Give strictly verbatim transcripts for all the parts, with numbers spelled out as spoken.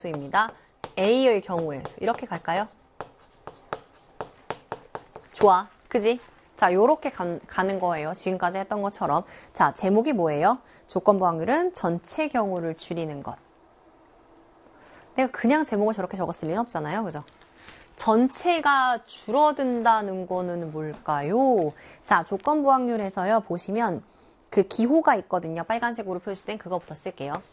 수입니다. A의 경우의 수. 이렇게 갈까요? 좋아. 그지? 자, 요렇게 가, 가는 거예요. 지금까지 했던 것처럼. 자, 제목이 뭐예요? 조건부 확률은 전체 경우를 줄이는 것. 내가 그냥 제목을 저렇게 적었을 리는 없잖아요. 그죠? 전체가 줄어든다는 거는 뭘까요? 자, 조건부 확률에서요. 보시면 그 기호가 있거든요. 빨간색으로 표시된 그거부터 쓸게요.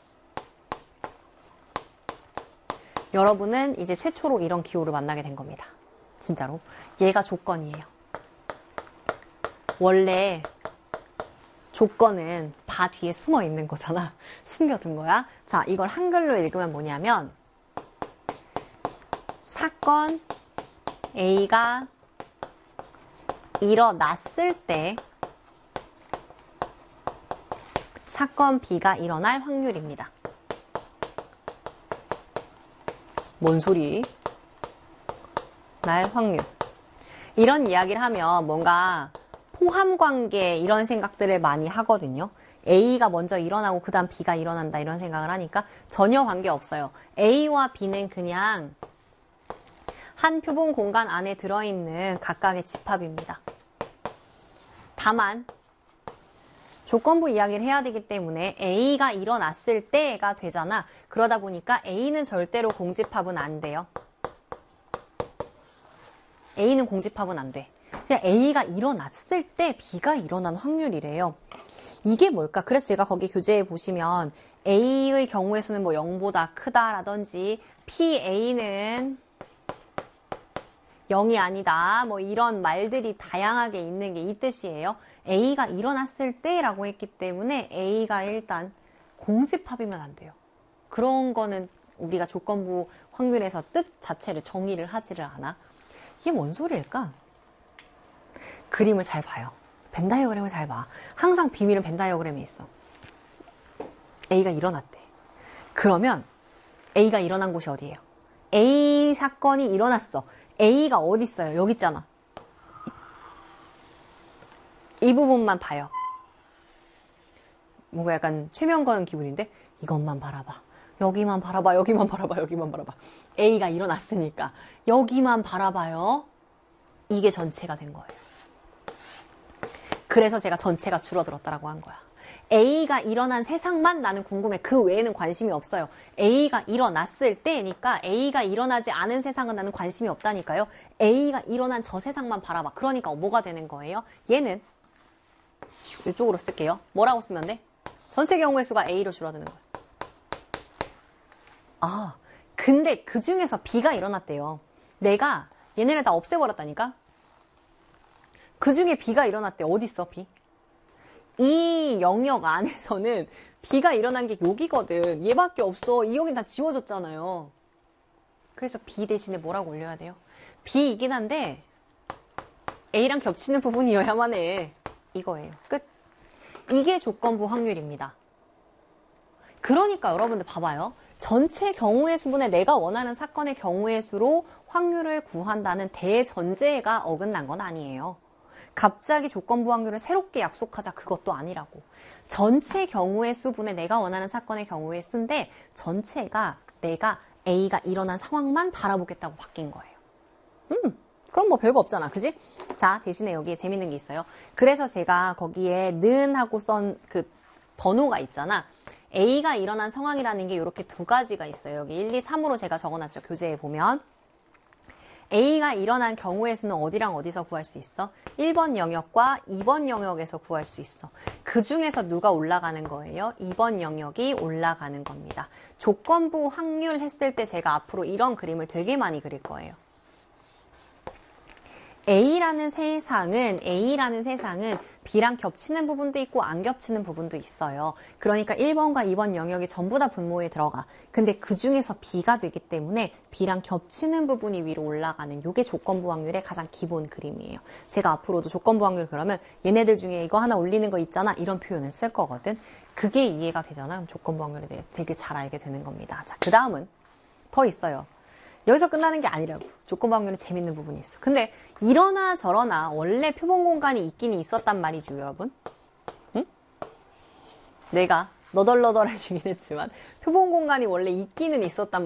여러분은 이제 최초로 이런 기호를 만나게 된 겁니다. 진짜로. 얘가 조건이에요. 원래 조건은 바 뒤에 숨어 있는 거잖아. 숨겨둔 거야. 자, 이걸 한글로 읽으면 뭐냐면 사건 A가 일어났을 때 사건 B가 일어날 확률입니다. 뭔 소리? 날 확률. 이런 이야기를 하면 뭔가 포함관계 이런 생각들을 많이 하거든요. A가 먼저 일어나고 그 다음 B가 일어난다 이런 생각을 하니까 전혀 관계 없어요. A와 B는 그냥 한 표본 공간 안에 들어있는 각각의 집합입니다. 다만 조건부 이야기를 해야 되기 때문에 A가 일어났을 때가 되잖아. 그러다 보니까 A는 절대로 공집합은 안 돼요. A는 공집합은 안 돼. 그냥 A가 일어났을 때 B가 일어난 확률이래요. 이게 뭘까? 그래서 제가 거기 교재에 보시면 A의 경우의 수는 뭐 영보다 크다라든지 피에이는 영이 아니다. 뭐 이런 말들이 다양하게 있는 게 이 뜻이에요. A가 일어났을 때라고 했기 때문에 A가 일단 공집합이면 안 돼요. 그런 거는 우리가 조건부 확률에서 뜻 자체를 정의를 하지를 않아. 이게 뭔 소리일까? 그림을 잘 봐요. 벤 다이어그램을 잘 봐. 항상 비밀은 벤 다이어그램에 있어. A가 일어났대. 그러면 A가 일어난 곳이 어디예요? A 사건이 일어났어. A가 어디 있어요? 여기 있잖아. 이 부분만 봐요. 뭔가 약간 최면 거는 기분인데 이것만 바라봐. 여기만 바라봐. 여기만 바라봐. 여기만 바라봐. A가 일어났으니까 여기만 바라봐요. 이게 전체가 된 거예요. 그래서 제가 전체가 줄어들었다라고 한 거야. A가 일어난 세상만 나는 궁금해. 그 외에는 관심이 없어요. A가 일어났을 때니까 A가 일어나지 않은 세상은 나는 관심이 없다니까요. A가 일어난 저 세상만 바라봐. 그러니까 뭐가 되는 거예요? 얘는 이쪽으로 쓸게요. 뭐라고 쓰면 돼? 전체 경우의 수가 A로 줄어드는 거예요. 아, 근데 그 중에서 B가 일어났대요. 내가 얘네를 다 없애버렸다니까? 그 중에 B가 일어났대. 어디 있어, B? 이 영역 안에서는 B가 일어난 게 여기거든. 얘밖에 없어. 이 여긴 다 지워졌잖아요. 그래서 B 대신에 뭐라고 올려야 돼요? B이긴 한데 A랑 겹치는 부분이어야만 해. 이거예요. 끝. 이게 조건부 확률입니다. 그러니까 여러분들 봐봐요. 전체 경우의 수분에 내가 원하는 사건의 경우의 수로 확률을 구한다는 대전제가 어긋난 건 아니에요. 갑자기 조건부 확률을 새롭게 약속하자 그것도 아니라고. 전체 경우의 수분에 내가 원하는 사건의 경우의 수인데 전체가 내가 A가 일어난 상황만 바라보겠다고 바뀐 거예요. 음, 그럼 뭐 별거 없잖아. 그지? 자, 대신에 여기에 재밌는 게 있어요. 그래서 제가 거기에 는 하고 쓴 그 번호가 있잖아. A가 일어난 상황이라는 게 이렇게 두 가지가 있어요. 여기 일, 이, 삼으로 제가 적어놨죠. 교재에 보면. A가 일어난 경우의 수는 어디랑 어디서 구할 수 있어? 일 번 영역과 이 번 영역에서 구할 수 있어. 그 중에서 누가 올라가는 거예요? 이 번 영역이 올라가는 겁니다. 조건부 확률 했을 때 제가 앞으로 이런 그림을 되게 많이 그릴 거예요. A라는 세상은 A라는 세상은 B랑 겹치는 부분도 있고 안 겹치는 부분도 있어요. 그러니까 일 번과 이 번 영역이 전부 다 분모에 들어가. 근데 그 중에서 B가 되기 때문에 B랑 겹치는 부분이 위로 올라가는 이게 조건부 확률의 가장 기본 그림이에요. 제가 앞으로도 조건부 확률 그러면 얘네들 중에 이거 하나 올리는 거 있잖아. 이런 표현을 쓸 거거든. 그게 이해가 되잖아. 그럼 조건부 확률에 대해 되게 잘 알게 되는 겁니다. 자, 그 다음은 더 있어요. 여기서 끝나는 게 아니라고. 조건부 확률에 재밌는 부분이 있어. 근데 이러나 저러나 원래 표본 공간이 있긴 있었단 말이죠, 여러분. 응? 내가 너덜너덜해지긴 했지만 표본 공간이 원래 있기는 있었단